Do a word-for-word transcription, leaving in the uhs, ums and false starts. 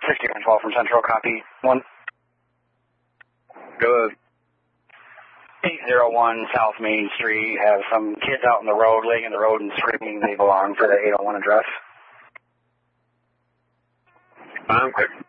sixty-one twelve from Central, copy. One. Good. eight oh one South Main Street. Have some kids out on the road, laying in the road and screaming they belong for the eight oh one address. I'm quick.